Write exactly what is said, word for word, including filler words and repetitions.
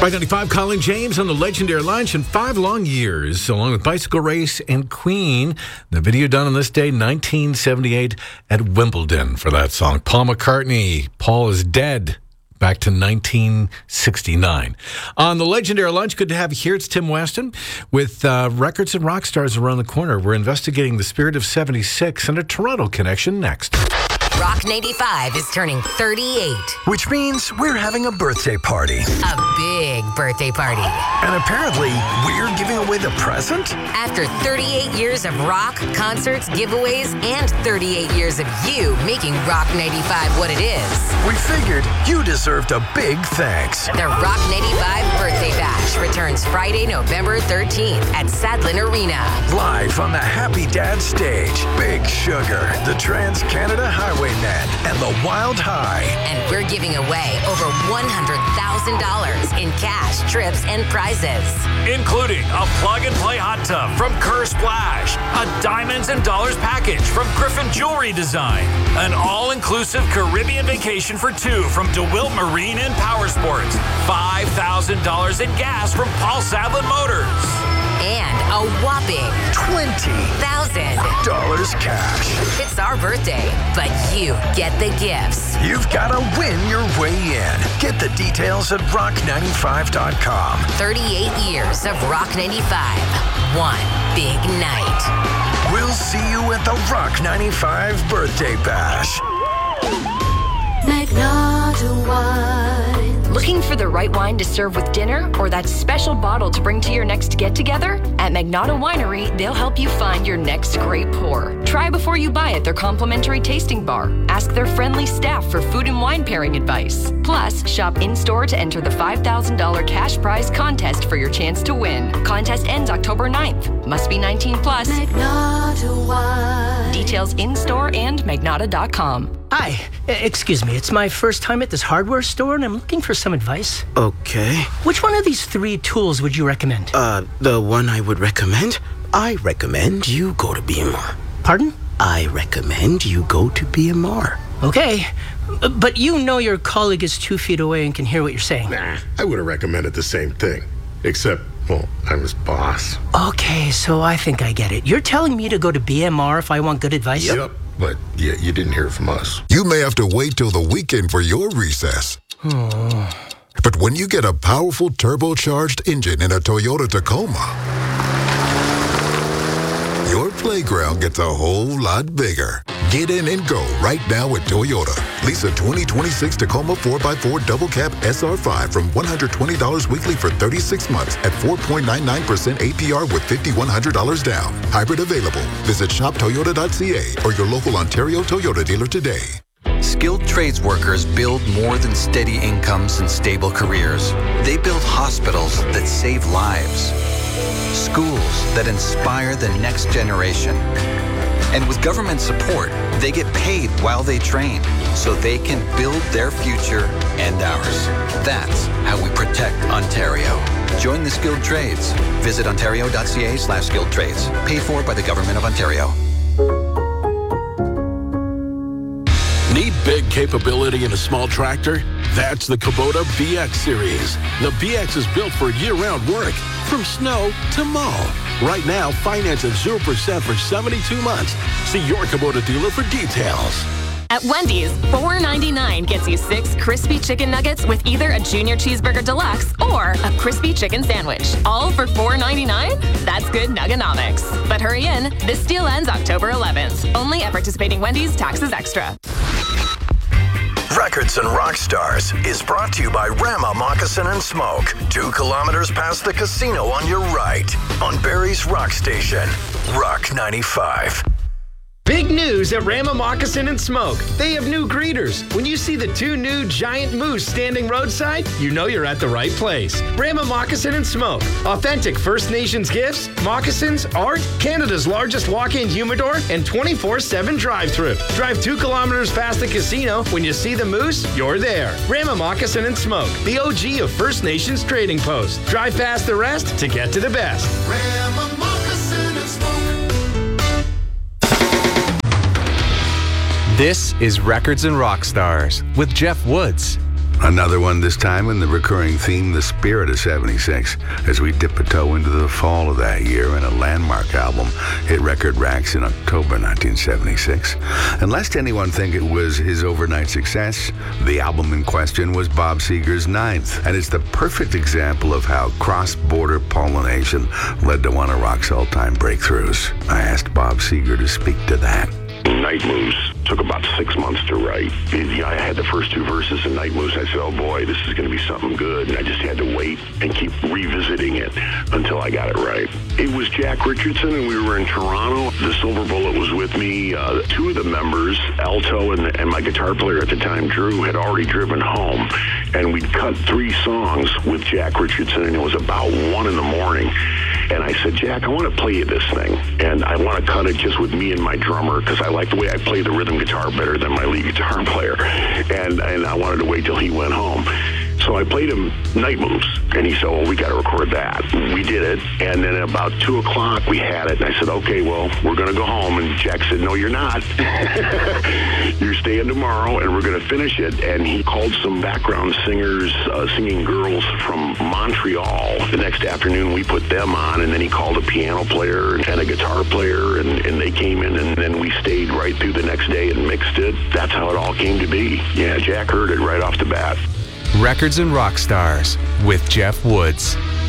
Rock ninety-five, Colin James on the Legendary Lunch, and five long years, along with Bicycle Race and Queen. The video done on this day, nineteen seventy-eight, at Wimbledon for that song. Paul McCartney, Paul is Dead, back to nineteen sixty-nine. On the Legendary Lunch, good to have you here. It's Tim Weston with uh, Records and Rock Stars around the corner. We're investigating the spirit of seventy-six and a Toronto connection next. Rock ninety-five is turning thirty-eight. Which means we're having a birthday party. A big birthday party. And apparently, we're giving away the present? After thirty-eight years of rock, concerts, giveaways, and thirty-eight years of you making Rock ninety-five what it is, we figured you deserved a big thanks. The Rock ninety-five Birthday Bash returns Friday, November thirteenth at Sadlin Arena. Live on the Happy Dad stage, Big Sugar, the Trans-Canada Highway Man, and the Wild High. And we're giving away over one hundred thousand dollars in cash, trips, and prizes. Including a plug-and-play hot tub from Kerr Splash, a Diamonds and Dollars package from Griffin Jewelry Design, an all-inclusive Caribbean vacation for two from DeWilt Marine and Power Sports, five thousand dollars in gas from Paul Sadlin Motors. And a whopping twenty thousand dollars cash. It's our birthday, but you get the gifts. You've got to win your way in. Get the details at rock ninety-five dot com. thirty-eight years of Rock ninety-five. One big night. We'll see you at the Rock ninety-five Birthday Bash. Magnata Wine. Looking for the right wine to serve with dinner or that special bottle to bring to your next get-together? At Magnata Winery, they'll help you find your next great pour. Try before you buy at their complimentary tasting bar. Ask their friendly staff for food and wine pairing advice. Plus, shop in-store to enter the five thousand dollars cash prize contest for your chance to win. Contest ends October ninth. Must be nineteen plus. Magnata Wine. Details in-store and magnata dot com. Hi, excuse me, it's my first time at this hardware store and I'm looking for some advice. Okay. Which one of these three tools would you recommend? Uh, the one I would recommend? I recommend you go to B M R. Pardon? I recommend you go to B M R. Okay, but you know your colleague is two feet away and can hear what you're saying. Nah, I would have recommended the same thing. Except, well, I'm his boss. Okay, so I think I get it. You're telling me to go to B M R if I want good advice? Yep. yep. But yeah, you didn't hear it from us. You may have to wait till the weekend for your recess. Oh. But when you get a powerful turbocharged engine in a Toyota Tacoma, your playground gets a whole lot bigger. Get in and go right now at Toyota. Lease a twenty twenty-six Tacoma four by four Double Cab S R five from one hundred twenty dollars weekly for thirty-six months at four point nine nine percent A P R with five thousand one hundred dollars down. Hybrid available. Visit shop toyota dot c a or your local Ontario Toyota dealer today. Skilled trades workers build more than steady incomes and stable careers. They build hospitals that save lives, schools that inspire the next generation. And with government support, they get paid while they train so they can build their future and ours. That's how we protect Ontario. Join the skilled trades. Visit ontario dot c a slash skilled trades. Paid for by the Government of Ontario. Need big capability in a small tractor? That's the Kubota B X series. The B X is built for year-round work, from snow to mow. Right now, finance at zero percent for seventy-two months. See your Kubota dealer for details. At Wendy's, four ninety-nine gets you six crispy chicken nuggets with either a Junior Cheeseburger Deluxe or a crispy chicken sandwich. All for four ninety-nine? That's good nuggonomics. But hurry in, this deal ends October eleventh. Only at participating Wendy's, taxes extra. Records and Rock Stars is brought to you by Rama Moccasin and Smoke. Two kilometers past the casino on your right. On Barrie's Rock Station. Rock ninety-five. Big news at Rama Moccasin and Smoke. They have new greeters. When you see the two new giant moose standing roadside, you know you're at the right place. Rama Moccasin and Smoke. Authentic First Nations gifts, moccasins, art, Canada's largest walk-in humidor, and twenty-four seven drive-thru. Drive two kilometers past the casino. When you see the moose, you're there. Rama Moccasin and Smoke, the O G of First Nations trading post. Drive past the rest to get to the best. Rama Moccasin and Smoke. This is Records and Rock Stars with Jeff Woods. Another one this time in the recurring theme, the spirit of seventy-six, as we dip a toe into the fall of that year, and a landmark album hit record racks in October nineteen seventy-six. And lest anyone think it was his overnight success, the album in question was Bob Seger's ninth, and it's the perfect example of how cross-border pollination led to one of rock's all-time breakthroughs. I asked Bob Seger to speak to that. Night Moves took about six months to write. I had the first two verses in Night Moves. I said, oh boy, this is going to be something good. And I just had to wait and keep revisiting it until I got it right. It was Jack Richardson, and we were in Toronto. The Silver Bullet was with me. Uh, two of the members, Alto and, and my guitar player at the time, Drew, had already driven home. And we'd cut three songs with Jack Richardson, and it was about one in the morning. And I said, Jack, I want to play you this thing. And I want to cut it just with me and my drummer, because I like the way I play the rhythm guitar better than my lead guitar player. And, and I wanted to wait till he went home. So I played him Night Moves, and he said, well, we got to record that. We did it, and then at about two o'clock, we had it, and I said, okay, well, we're going to go home. And Jack said, no, you're not. You're staying tomorrow, and we're going to finish it. And he called some background singers, uh, singing girls from Montreal. The next afternoon, we put them on, and then he called a piano player and a guitar player, and, and they came in, and then we stayed right through the next day and mixed it. That's how it all came to be. Yeah, Jack heard it right off the bat. Records and Rock Stars with Jeff Woods.